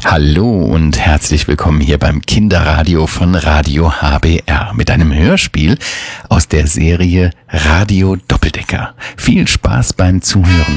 Hallo und herzlich willkommen hier beim Kinderradio von Radio HBR mit einem Hörspiel aus der Serie Radio Doppeldecker. Viel Spaß beim Zuhören.